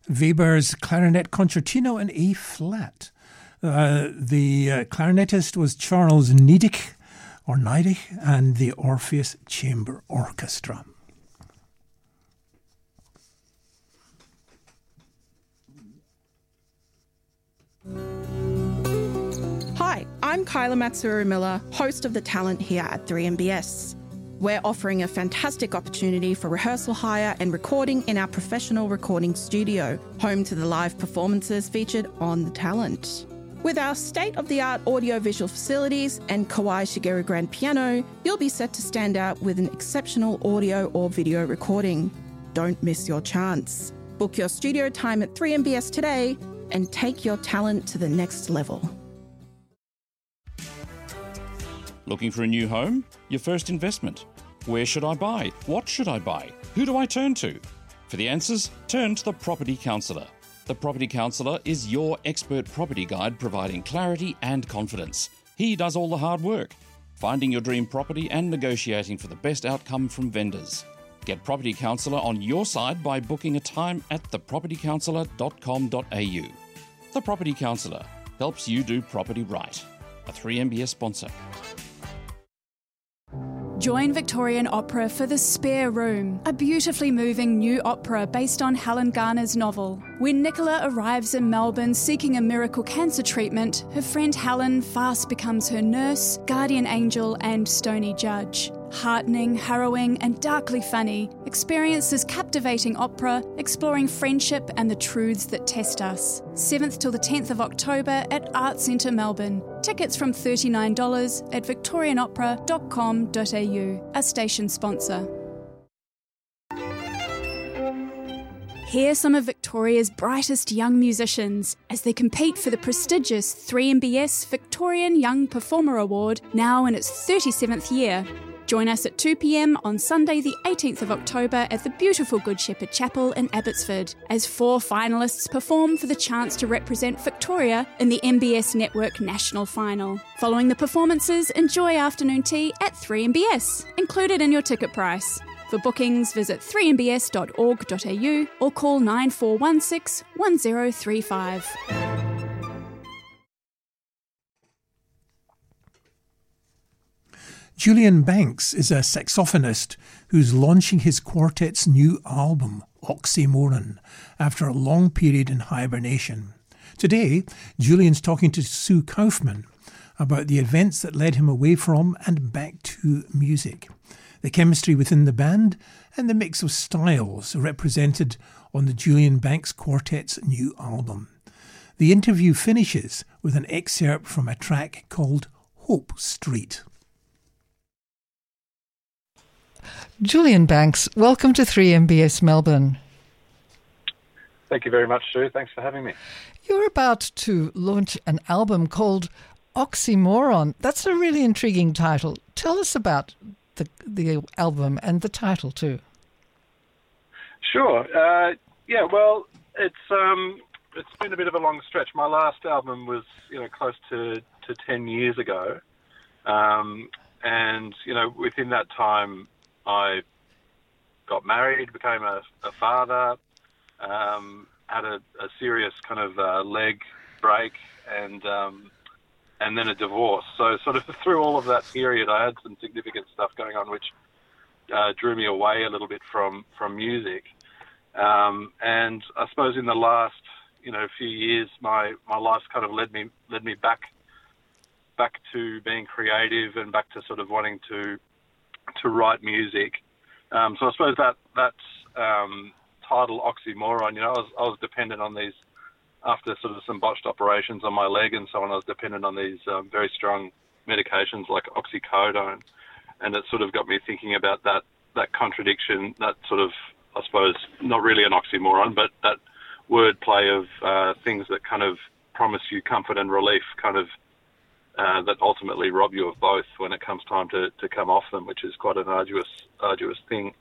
Weber's Clarinet Concertino in A flat. The clarinetist was Charles Niedich, and the Orpheus Chamber Orchestra. Hi, I'm Kyla Matsuru-Miller, host of The Talent here at 3MBS. We're offering a fantastic opportunity for rehearsal hire and recording in our professional recording studio, home to the live performances featured on The Talent. With our state-of-the-art audio-visual facilities and Kawai Shigeru grand piano, you'll be set to stand out with an exceptional audio or video recording. Don't miss your chance. Book your studio time at 3MBS today and take your talent to the next level. Looking for a new home? Your first investment? Where should I buy? What should I buy? Who do I turn to? For the answers, turn to the Property Counsellor. The Property Counsellor is your expert property guide providing clarity and confidence. He does all the hard work, finding your dream property and negotiating for the best outcome from vendors. Get Property Counsellor on your side by booking a time at thepropertycounsellor.com.au. The Property Counsellor helps you do property right. A 3MBS sponsor. Join Victorian Opera for The Spare Room, a beautifully moving new opera based on Helen Garner's novel. When Nicola arrives in Melbourne seeking a miracle cancer treatment, her friend Helen fast becomes her nurse, guardian angel and stony judge. Heartening, harrowing and darkly funny, experience this captivating opera exploring friendship and the truths that test us. 7th till the 10th of October at Arts Centre Melbourne. Tickets from $39 at victorianopera.com.au, a station sponsor. Hear some of Victoria's brightest young musicians as they compete for the prestigious 3MBS Victorian Young Performer Award, now in its 37th year. Join us at 2 p.m. on Sunday the 18th of October at the beautiful Good Shepherd Chapel in Abbotsford as 4 finalists perform for the chance to represent Victoria in the MBS Network National Final. Following the performances, enjoy afternoon tea at 3MBS, included in your ticket price. For bookings, visit 3mbs.org.au or call 9416 1035. Julian Banks is a saxophonist who's launching his quartet's new album, Oxymoron, after a long period in hibernation. Today, Julian's talking to Sue Kaufman about the events that led him away from and back to music, the chemistry within the band, and the mix of styles represented on the Julian Banks Quartet's new album. The interview finishes with an excerpt from a track called Hope Street. Julian Banks, welcome to 3MBS Melbourne. Thank you very much, Sue. Thanks for having me. You're about to launch an album called Oxymoron. That's a really intriguing title. Tell us about the album and the title too. Sure. It's been a bit of a long stretch. My last album was, close to 10 years ago. And, within that time, I got married, became a father, had a serious kind of leg break, and then a divorce. So sort of through all of that period, I had some significant stuff going on, which drew me away a little bit from music. And I suppose in the last, few years, my life's kind of led me back to being creative and back to sort of wanting to write music. So I suppose that title Oxymoron, I was dependent on these, after sort of some botched operations on my leg and so on, I was dependent on these very strong medications like oxycodone. And it sort of got me thinking about that contradiction, that sort of, I suppose, not really an oxymoron, but that wordplay of things that kind of promise you comfort and relief, kind of that ultimately rob you of both when it comes time to come off them, which is quite an arduous thing.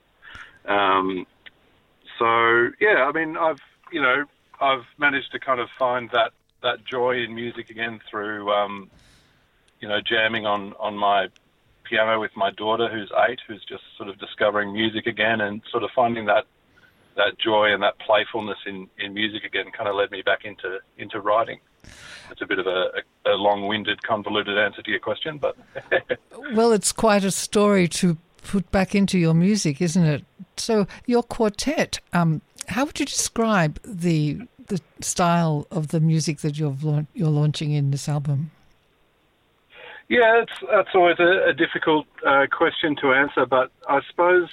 I've managed to kind of find that joy in music again through, jamming on my piano with my daughter, who's 8, who's just sort of discovering music again, and sort of finding that that joy and that playfulness in music again kind of led me back into writing. It's a bit of a long-winded, convoluted answer to your question, but... Well, it's quite a story to put back into your music, isn't it? So your quartet, how would you describe the style of the music that you're launching in this album? Yeah, that's always a difficult question to answer, but I suppose,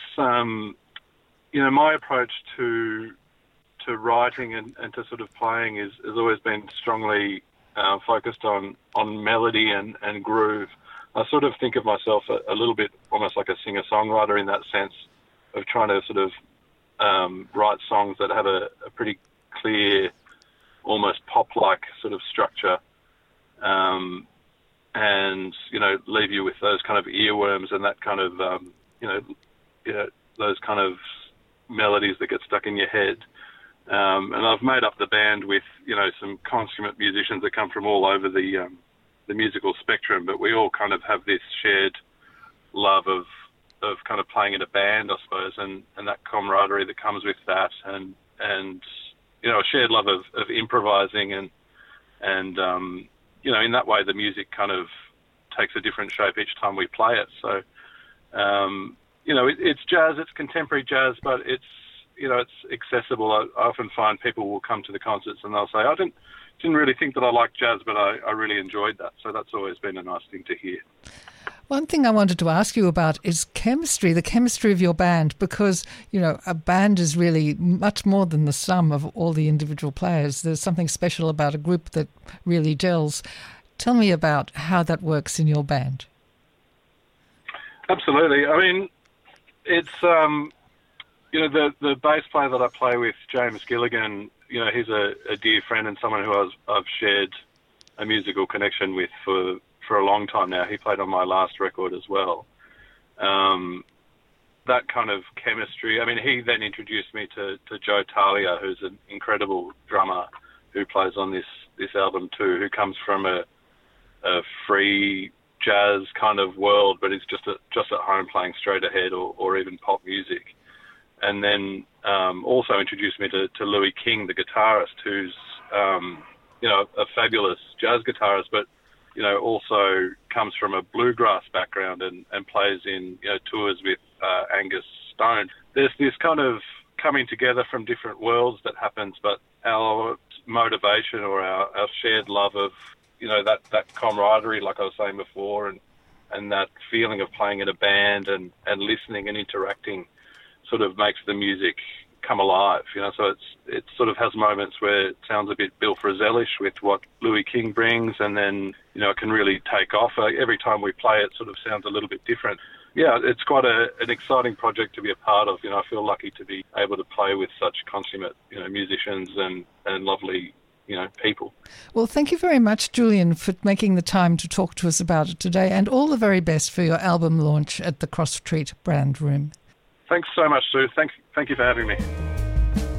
my approach to writing and to sort of playing has always been strongly focused on melody and groove. I sort of think of myself a little bit almost like a singer-songwriter in that sense of trying to sort of write songs that have a pretty clear, almost pop-like sort of structure, and leave you with those kind of earworms and that kind of those kind of melodies that get stuck in your head. And I've made up the band with some consummate musicians that come from all over the musical spectrum, but we all kind of have this shared love of kind of playing in a band, I suppose, and that camaraderie that comes with that, and a shared love of improvising and in that way the music kind of takes a different shape each time we play it. So it's jazz, it's contemporary jazz, but it's accessible. I often find people will come to the concerts and they'll say, I didn't really think that I liked jazz, but I really enjoyed that. So that's always been a nice thing to hear. One thing I wanted to ask you about is chemistry, the chemistry of your band, because, a band is really much more than the sum of all the individual players. There's something special about a group that really gels. Tell me about how that works in your band. Absolutely. I mean, it's, the bass player that I play with, James Gilligan, he's a dear friend and someone who I've shared a musical connection with for a long time now. He played on my last record as well. That kind of chemistry. I mean, he then introduced me to Joe Talia, who's an incredible drummer who plays on this album too, who comes from a free jazz kind of world, but is just at home playing straight ahead or even pop music. And then also introduced me to Louis King, the guitarist, who's a fabulous jazz guitarist, but also comes from a bluegrass background and plays in tours with Angus Stone. There's this kind of coming together from different worlds that happens, but our motivation or our shared love of that camaraderie, like I was saying before, and that feeling of playing in a band and listening and interacting sort of makes the music come alive, so it sort of has moments where it sounds a bit Bill Frisell-ish with what Louis King brings, and then, it can really take off. Every time we play it sort of sounds a little bit different. Yeah, it's quite an exciting project to be a part of. I feel lucky to be able to play with such consummate, musicians and lovely, people. Well, thank you very much, Julian, for making the time to talk to us about it today, and all the very best for your album launch at the Cross Street Brand Room. Thanks so much, Sue. Thank you for having me.